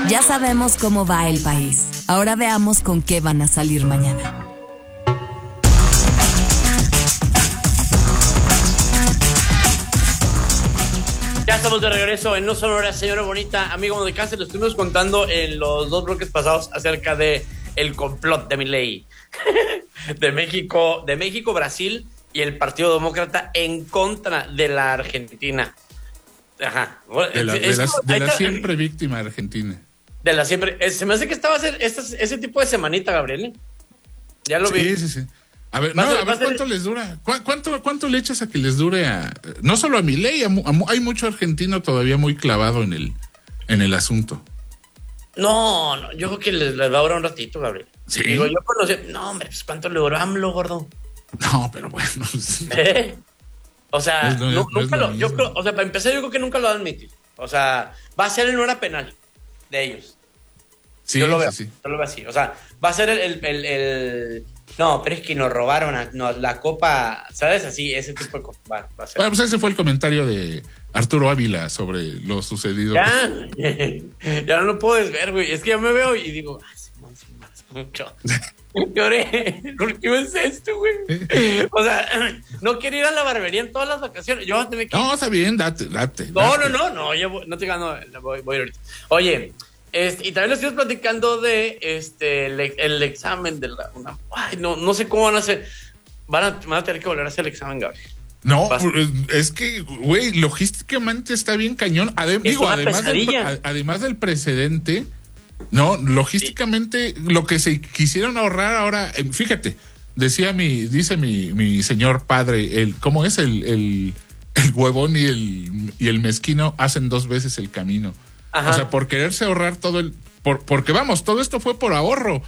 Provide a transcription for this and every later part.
Ya sabemos cómo va el país. Ahora veamos con qué van a salir mañana. Ya estamos de regreso en No Sonora, señora bonita, amigo de casa. Lo estuvimos contando en los 2 bloques pasados acerca de el complot de Milei de México, Brasil y el Partido Demócrata en contra de la Argentina. Ajá. De la siempre víctima argentina. De la siempre. Se me hace que esta va a ser ese tipo de semanita, Gabriel, ¿eh? Ya lo vi. Sí. A ver, ¿cuánto les dura? ¿Cuánto le echas a que les dure no solo a Milei, hay mucho argentino todavía muy clavado en el asunto? No, yo creo que les va a durar un ratito, Gabriel. Sí. Digo, yo conocí. No, hombre, pues ¿cuánto le duró AMLO, gordo? No, pero bueno. O sea, yo creo, o sea, para empezar, yo creo que nunca lo va a admitir. O sea, va a ser en hora penal de ellos. Sí, yo lo veo, sí. yo lo veo así. O sea, va a ser el no, pero es que nos robaron la copa, ¿sabes? Así, ese tipo de cosas. Va a ser. Bueno, pues ese fue el comentario de Arturo Ávila sobre lo sucedido. Ya no lo puedes ver, güey. Es que ya me veo y digo, mucho. Lloré. ¿Por qué ves esto, güey? O sea, no quiero ir a la barbería en todas las vacaciones. Yo voy a tener que... No, está bien, date. No, yo no te gano, voy ahorita. Oye, y también les estoy platicando de el examen de la UNAM. Ay, no sé cómo van a hacer. Van a tener que volver a hacer el examen, Gabriel. No, es que, güey, logísticamente está bien cañón. Además del precedente, no, logísticamente lo que se quisieron ahorrar ahora, fíjate, dice mi señor padre, ¿cómo es? El huevón y el mezquino hacen 2 veces el camino. Ajá. O sea, por quererse ahorrar porque vamos, todo esto fue por ahorro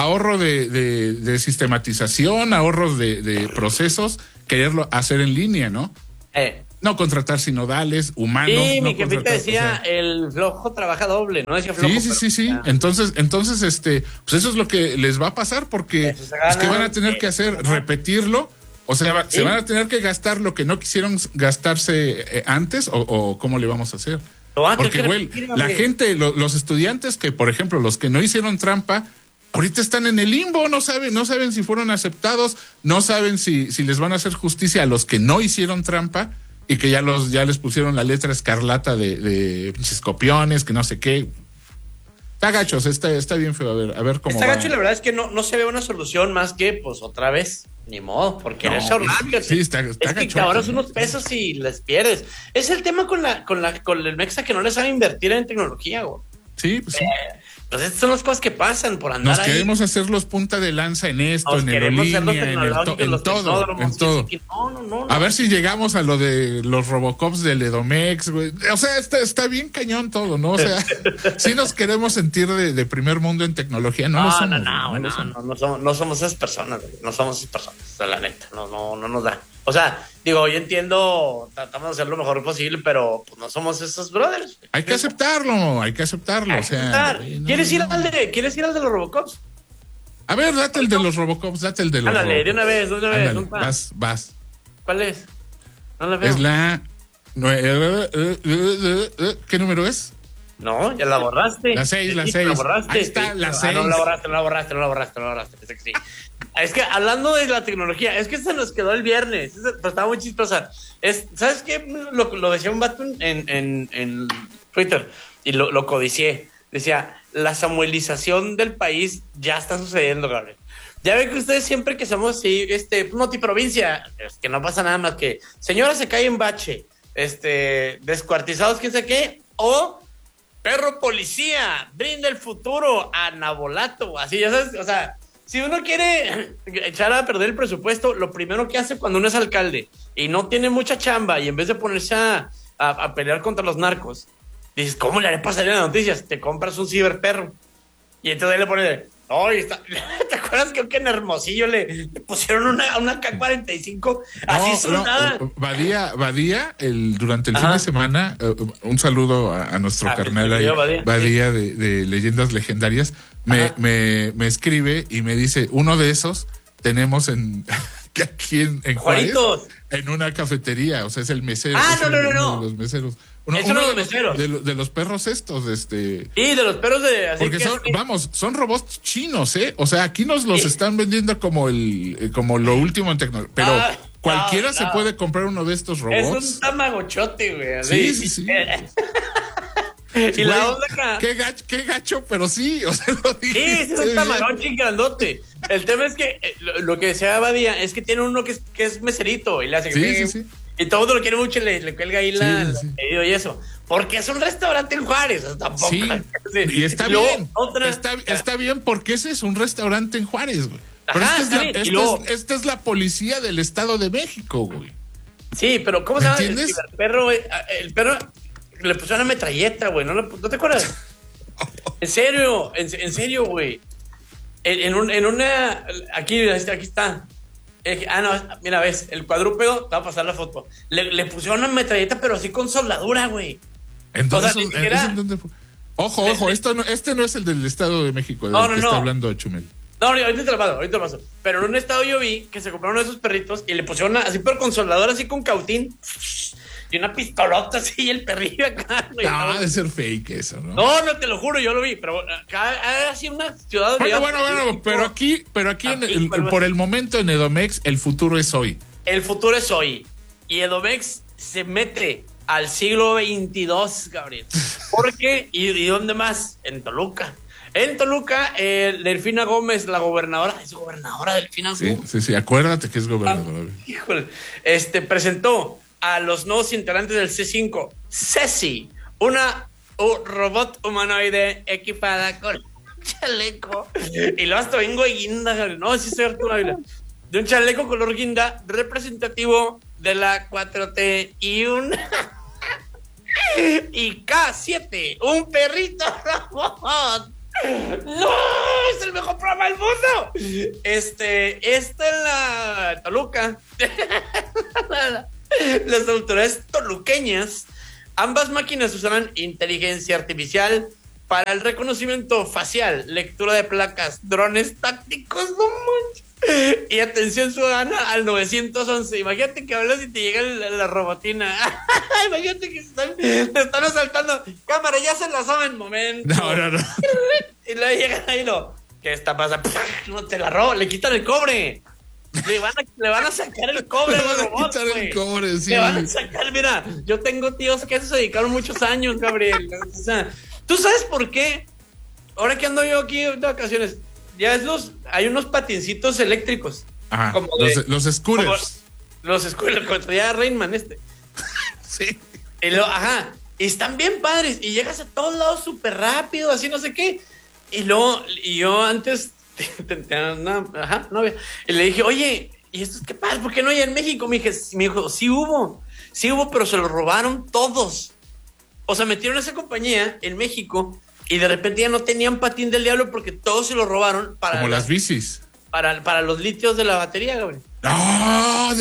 de sistematización, ahorros de procesos, quererlo hacer en línea, ¿no? No contratar sinodales, humanos. Sí, mi jefita decía, el flojo trabaja doble, no decía flojo. Sí. Entonces, pues eso es lo que les va a pasar, porque es que van a tener que repetirlo. O sea, se van a tener que gastar lo que no quisieron gastarse antes, o ¿cómo le vamos a hacer? Porque, güey, la gente, los estudiantes que, por ejemplo, los que no hicieron trampa, ahorita están en el limbo, no saben si fueron aceptados, no saben si les van a hacer justicia a los que no hicieron trampa y que ya les pusieron la letra escarlata de pinches copiones, que no sé qué. Está gacho, está bien feo, a ver cómo está gacho, y la verdad es que no se ve una solución más que, pues, otra vez, ni modo, porque eres ahorrar. Sí, está es gacho. que ahorras unos pesos y les pierdes. Es el tema con el Mexa, que no le sabe invertir en tecnología, güey. Sí, pues sí. Pues estas son las cosas que pasan por andar. Nos queremos hacer los punta de lanza en esto, en aerolínea, en todo. No. A ver si llegamos a lo de los Robocops del Edomex, güey. O sea, está bien cañón todo, ¿no? O sea, sí nos queremos sentir de primer mundo en tecnología, no somos esas personas, güey. No somos esas personas, la neta, no nos da. O sea, digo, yo entiendo, tratamos de hacer lo mejor posible, pero pues no somos esos brothers. Hay que aceptarlo, o sea. ¿Quieres ir al de los Robocops? A ver, date el de los Robocops, Ándale, de una vez. Vas. ¿Cuál es? No la veo. Es la... ¿Qué número es? No, ya la borraste. La 6. La borraste. Ahí está, la 6. No la borraste. Pensé que sí. Es que hablando de la tecnología, es que se nos quedó el viernes, pero estaba muy chistosa. ¿Sabes qué? Lo decía un vato en Twitter y lo codicié. Decía, la samuelización del país ya está sucediendo, Gabriel. Ya ven que ustedes siempre que somos así, provincia, es que no pasa nada más que señora se cae en bache, descuartizados, quién sabe qué, o perro policía, brinda el futuro a Nabolato, así, ya sabes, o sea, si uno quiere echar a perder el presupuesto, lo primero que hace cuando uno es alcalde y no tiene mucha chamba y en vez de ponerse a pelear contra los narcos, dices, ¿cómo le haré para salir en las noticias? Te compras un ciberperro. Y entonces ahí le pones, ¿te acuerdas que en Hermosillo le pusieron una K-45? Así sonada. Badía, durante el fin de semana, un saludo a nuestro carnal ahí, Badía de Leyendas Legendarias, me escribe y me dice, uno de esos tenemos en que aquí en Juárez, en una cafetería, o sea, es el mesero. No. Uno de los meseros. Es uno de los meseros. De los perros estos, Sí, de los perros de... Así porque son robots chinos, ¿eh? O sea, aquí nos los están vendiendo como lo último en tecnología, pero cualquiera se puede comprar uno de estos robots. Es un tamagotchote, güey. Así. Sí. Y güey, la onda acá. Qué gacho, pero sí, o sea, lo dije. Sí, es un tamagotchi grandote. El tema es que lo que decía Badía es que tiene uno que es meserito y le hace sí. Y todo el mundo lo quiere mucho y le cuelga ahí la pedido y eso. Porque es un restaurante en Juárez, tampoco. Sí, y está bien. Está bien porque ese es un restaurante en Juárez, güey. Pero esta es la policía del Estado de México, güey. Sí, pero ¿cómo se llama? ¿Entiendes? El perro le pusieron una metralleta, güey. ¿No te acuerdas? En serio, güey. En una... Aquí está. Mira, ves, el cuadrúpedo, te va a pasar la foto. Le pusieron una metralleta, pero así con soldadura, güey. Entonces, ¿dónde fue? Ojo, este no es el del Estado de México, del que está hablando Chumel. No, ahorita te lo paso. Pero en un estado yo vi que se compraron uno de esos perritos y le pusieron así, pero con soldadura, así con cautín. Y una pistolota así, y el perrillo acá, güey. No, de ser fake eso, ¿no? No, te lo juro, yo lo vi. Pero acá así una ciudad... Bueno, pero aquí por el momento en Edomex, el futuro es hoy. El futuro es hoy. Y Edomex se mete al siglo XXII, Gabriel. ¿Por qué? ¿Y dónde más? En Toluca. En Toluca, Delfina Gómez, la gobernadora, es gobernadora Delfina Gómez. Sí, acuérdate que es gobernadora. Híjole, presentó a los nuevos integrantes del C5, Ceci, un robot humanoide equipada con chaleco. Y luego hasta vengo de guinda, Gabriel. No, sí soy Arturo Ávila. De un chaleco color guinda representativo de la 4T y y K7, un perrito robot. ¡No! ¡Es el mejor programa del mundo! En la Toluca. Las autoridades toluqueñas, ambas máquinas usarán inteligencia artificial para el reconocimiento facial, lectura de placas, drones tácticos, no manches, y atención ciudadana al 911. Imagínate que hablas y te llega la robotina. Imagínate que te están asaltando. Cámara, ya se la saben, momento. No. Y luego llegan ahí ¿qué está pasando? No te la robo, le quitan el cobre. Le van a sacar el cobre. Le van a quitar el cobre, sí. Le van a sacar, mira, yo tengo tíos que se dedicaron muchos años, Gabriel. O sea, ¿tú sabes por qué? Ahora que ando yo aquí de vacaciones, hay unos patincitos eléctricos. Ajá, como los scooters. Los scooters, como traía Rainman Sí. Y están bien padres. Y llegas a todos lados súper rápido, así no sé qué. Y yo antes tenía una novia. Y le dije, oye, ¿y esto es qué pasa? ¿Por qué no hay en México? Me dijo, sí hubo, pero se lo robaron todos. O sea, metieron a esa compañía en México y de repente ya no tenían patín del diablo porque todos se lo robaron para... Como las bicis. Para los litios de la batería, Gabriel. ¡No!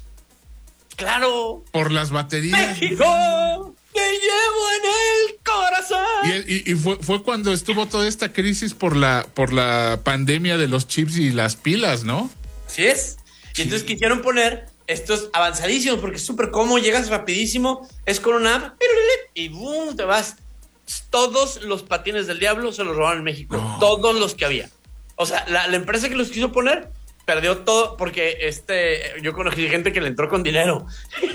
¡Claro! Por las baterías. ¡México! ¡Te llevo en el corazón! Y fue cuando estuvo toda esta crisis por la pandemia de los chips y las pilas, ¿no? Así es. Y entonces quisieron poner estos avanzadísimos porque es súper cómodo, llegas rapidísimo, es con una app y ¡boom! Te vas. Todos los patines del diablo se los robaron en México. No. Todos los que había. O sea, la empresa que los quiso poner perdió todo porque yo conocí gente que le entró con dinero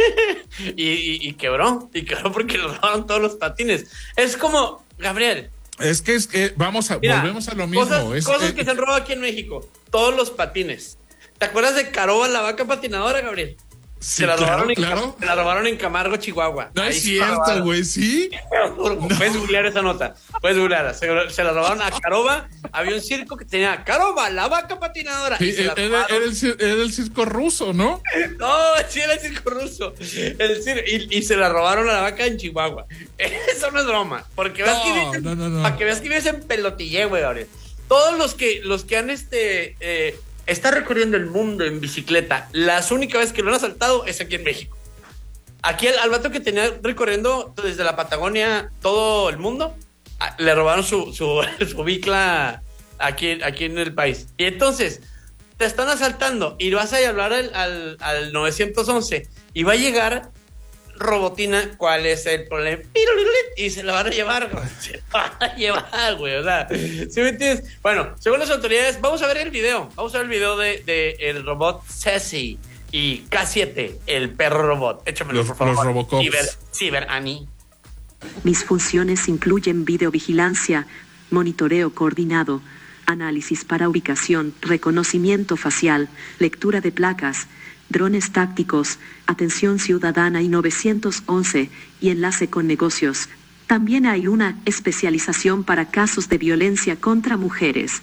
y quebró porque le robaron todos los patines. Es como, Gabriel. Es que volvemos a lo mismo. Cosas que se han robado aquí en México. Todos los patines. ¿Te acuerdas de Caroba, la vaca patinadora, Gabriel? Sí, se la robaron en Camargo, Chihuahua. No es cierto, güey, ¿sí? Puedes googlear esa nota. Puedes googlearla. Se la robaron a Caroba. Había un circo que tenía Caroba, la vaca patinadora. Sí, era el circo ruso, ¿no? No, sí era el circo ruso. Y se la robaron a la vaca en Chihuahua. Eso no es broma. Porque no. Para que veas que vives en pelotille, güey, Gabriel. Todos los que han está recorriendo el mundo en bicicleta. Las únicas veces que lo han asaltado es aquí en México. Aquí al vato que tenía recorriendo desde la Patagonia todo el mundo, le robaron su bicla aquí en el país. Y entonces, te están asaltando y vas a hablar al 911 y va a llegar Robotina, ¿cuál es el problema? Y se la van a llevar, güey. Se la van a llevar, güey. O sea, ¿sí me entiendes? Bueno, según las autoridades, vamos a ver el video. Vamos a ver el video de el robot Ceci y K7, el perro robot. Échamelo, por favor. Los Robocops. Ciber Annie. Mis funciones incluyen videovigilancia, monitoreo coordinado, análisis para ubicación, reconocimiento facial, lectura de placas, drones tácticos, atención ciudadana y 911, y enlace con negocios. También hay una especialización para casos de violencia contra mujeres.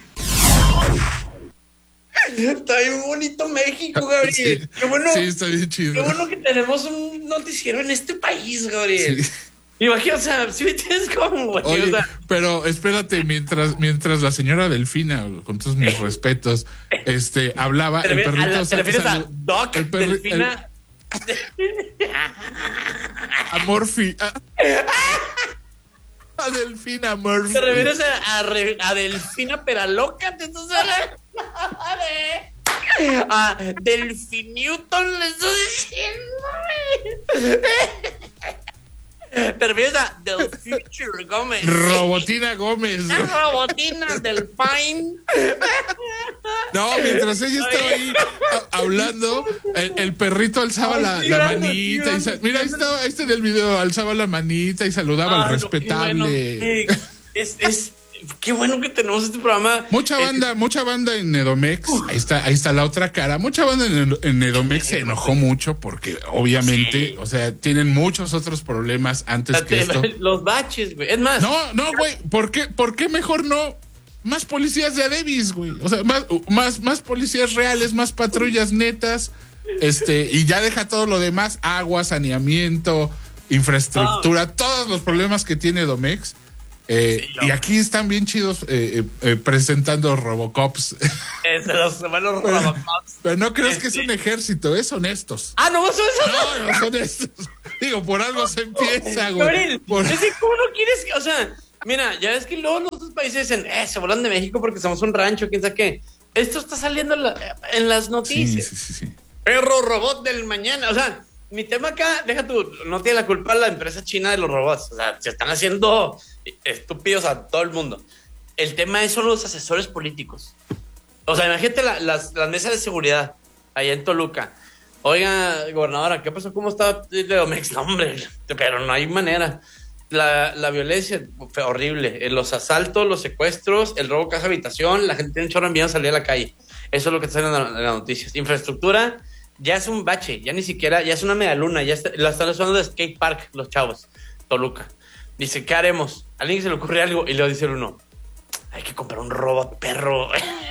Está bien bonito México, Gabriel. Sí, qué bueno, sí, está bien chido. Qué bueno que tenemos un noticiero en este país, Gabriel. Sí. Imagínate, o sea, si me tienes como, güey. Oye, o sea, pero espérate, mientras la señora Delfina, con todos mis respetos, hablaba, el perrito... ¿Te refieres a Doc Delfina? A Murphy. A Delfina Murphy. ¿Te refieres a Delfina Peraloca? ¿Te estás hablando? A Delphi Newton le estoy diciendo, ¿te refieres a The Future Gómez? Robotina Gómez. Robotina del Pine. No, mientras ella estaba ahí hablando, el perrito alzaba la manita. Mira, ahí está en el video, alzaba la manita y saludaba al respetable. Qué bueno que tenemos este programa. Mucha banda en Edomex. Ahí está la otra cara. Mucha banda en Edomex se enojó mucho porque obviamente, o sea, tienen muchos otros problemas antes que esto. Los baches, güey. Es más. No, güey. ¿Por qué mejor no? Más policías de Adebis, güey. O sea, más policías reales, más patrullas netas. Y ya deja todo lo demás, agua, saneamiento, infraestructura, todos los problemas que tiene Edomex. Y aquí están bien chidos presentando Robocops. Los hermanos Robocops. Pero no crees que es un ejército, es honestos. Ah, no, son esos. No son estos. Digo, por algo se empieza, güey. Gabriel, ¿cómo no quieres? O sea, mira, ya ves que luego los otros países dicen, se volan de México porque somos un rancho, quién sabe qué. Esto está saliendo en las noticias. Sí. Perro robot del mañana. O sea, mi tema acá, no tiene la culpa la empresa china de los robots. O sea, se están haciendo estúpidos a todo el mundo. El tema son los asesores políticos. O sea, imagínate las mesas de seguridad allá en Toluca. Oiga, gobernadora, ¿qué pasó? ¿Cómo está Edomex? No, hombre, pero no hay manera. La violencia fue horrible. Los asaltos, los secuestros, el robo casa habitación, la gente tiene un chorro de miedo a salir a la calle. Eso es lo que está saliendo en las noticias. Infraestructura ya es un bache, ya ni siquiera, ya es una medialuna, la están usando de skate park los chavos, Toluca. Dice, ¿qué haremos? A alguien se le ocurre algo y le dice uno, hay que comprar un robot perro.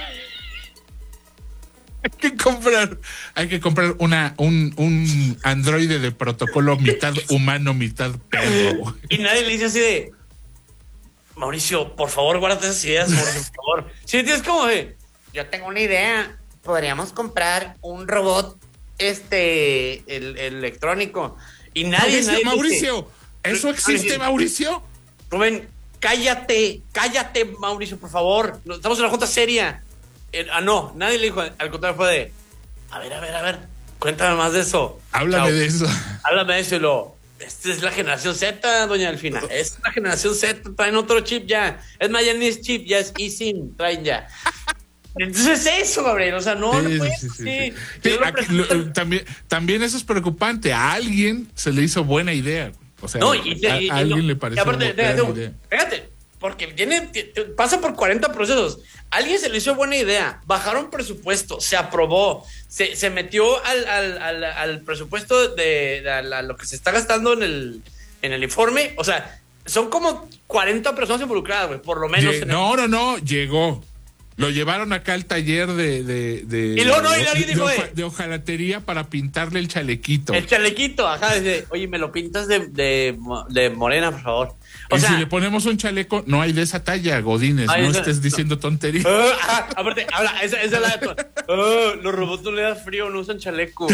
Hay que comprar un androide de protocolo mitad humano, mitad perro. Y nadie le dice así de, Mauricio, por favor, guárdate esas ideas, Mauricio, por favor. Si tienes como de, yo tengo una idea, podríamos comprar un robot el electrónico. Y nadie Mauricio, dice, ¿eso existe, Mauricio? Rubén, cállate, Mauricio, por favor. Estamos en una junta seria. No, nadie le dijo, al contrario fue de, a ver, cuéntame más de eso. Háblame de eso. Háblame de eso esta es la generación Z, doña Delfina. Es la generación Z, traen otro chip ya. Es más, ya ni es chip, ya es eSIM, traen ya. Entonces eso, Gabriel, o sea, no puedes. Sí. También eso es preocupante. A alguien se le hizo buena idea. O sea, a alguien le pareció buena idea. Fíjate, porque pasa por 40 procesos. A alguien se le hizo buena idea, bajaron presupuesto, se aprobó, se metió al presupuesto de lo que se está gastando en el informe. O sea, son como 40 personas involucradas, güey, por lo menos. No, llegó. Lo llevaron acá al taller de hojalatería para pintarle el chalequito. El chalequito, ajá. Oye, me lo pintas de morena, por favor. Si le ponemos un chaleco, no hay de esa talla, Godínez. No estés diciendo tonterías. Aparte, habla, esa es la de los robots no le da frío, no usan chaleco.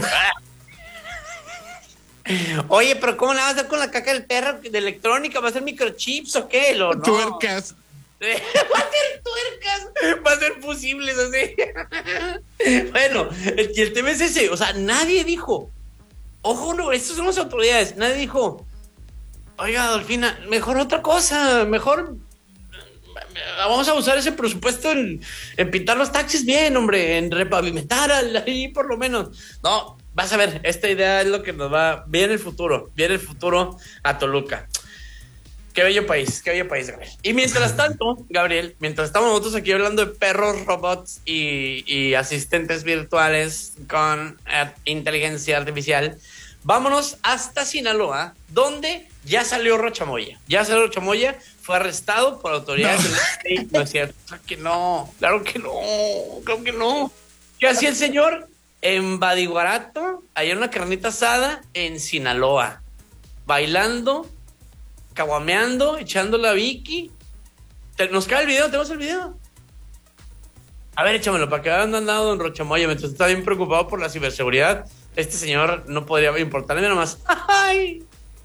Oye, pero ¿cómo le vas a hacer con la caca del perro de electrónica? ¿Va a ser microchips o qué? Tuercas. Va a ser tuercas, va a ser fusibles así. Bueno, el tema es ese, o sea, nadie dijo, ojo, no, estos son las autoridades, nadie dijo, oiga, Dolfina, mejor otra cosa, mejor vamos a usar ese presupuesto en pintar los taxis bien, hombre, en repavimentar ahí por lo menos. No, vas a ver, esta idea es lo que nos va, viene el futuro a Toluca. Qué bello país, Gabriel. Y mientras tanto, Gabriel, mientras estamos nosotros aquí hablando de perros, robots y asistentes virtuales con inteligencia artificial, vámonos hasta Sinaloa, donde ya salió Rocha Moya. Fue arrestado por autoridades del state. No es cierto, claro que no. ¿Qué hacía el señor? En Badiguarato, allá en una carnita asada en Sinaloa, bailando, caguameando, echando la Vicky. ¿Nos cae el video? ¿Tenemos el video? A ver, échamelo, para que vean andado don Rocha Moya, mientras está bien preocupado por la ciberseguridad. Este señor no podría importarle nomás. ¡Ay!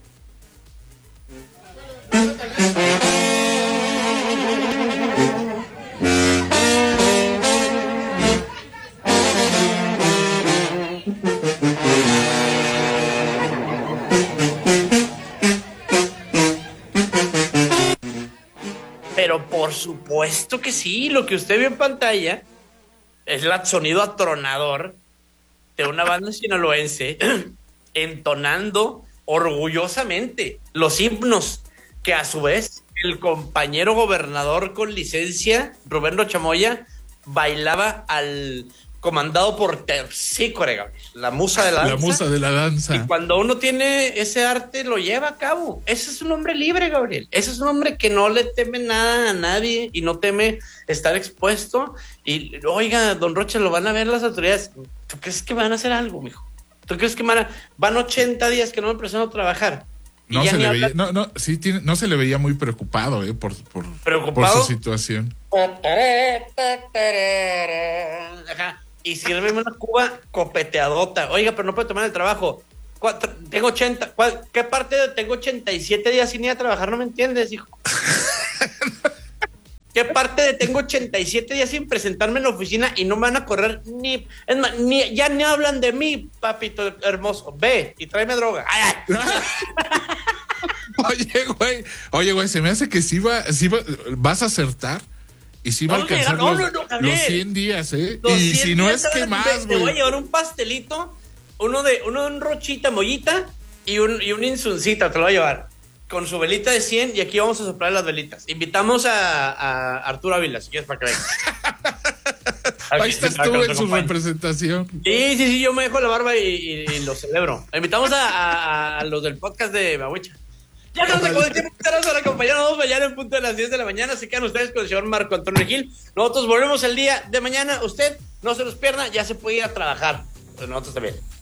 Pero por supuesto que sí, lo que usted vio en pantalla es el sonido atronador de una banda sinaloense entonando orgullosamente los himnos que a su vez el compañero gobernador con licencia, Rubén Rocha Moya, bailaba al comandado por Terpsícore, Gabriel, la musa de la danza. La musa de la danza. Y cuando uno tiene ese arte, lo lleva a cabo. Ese es un hombre libre, Gabriel. Ese es un hombre que no le teme nada a nadie y no teme estar expuesto. Y, oiga, don Rocha, lo van a ver las autoridades. ¿Tú crees que van a hacer algo, mijo? ¿Tú crees que van 80 días que no me presiono a trabajar? No se le veía, no se le veía muy preocupado, por su situación. Ajá. Y sírveme una cuba copeteadota. Oiga, pero no puede tomar el trabajo. Tengo 80. ¿Qué parte de tengo 87 días sin ir a trabajar? No me entiendes, hijo. ¿Qué parte de tengo 87 días sin presentarme en la oficina y no me van a correr ni... Es más, ya ni hablan de mí, papito hermoso. Ve y tráeme droga. Ay. Oye, güey, se me hace que sí vas a acertar. Y sí va a alcanzar los 100 días, ¿eh? Y si no es que más, güey. Te voy a llevar un pastelito, uno de un Rochita Mollita y un Insuncita, te lo voy a llevar. Con su velita de 100 y aquí vamos a soplar las velitas. Invitamos a Arturo Ávila, si quieres, para que venga. Ahí estás tú en su representación. Sí, yo me dejo la barba y lo celebro. Invitamos a los del podcast de Mahuicha. Ya nos acabó el tiempo para acompañarnos mañana en punto de las 10 de la mañana. Se quedan ustedes con el señor Marco Antonio Gil. Nosotros volvemos el día de mañana. Usted no se nos pierda, ya se puede ir a trabajar. Pues nosotros también.